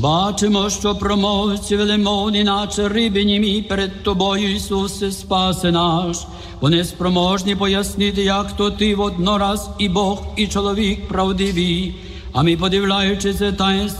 Бачимо, що промовці велемовні, наче риби німі, перед Тобою, Ісусе, спаси наш. Вони спроможні пояснити, як то Ти воднораз і Бог, і чоловік правдивий. А ми, подивляючи це таїнство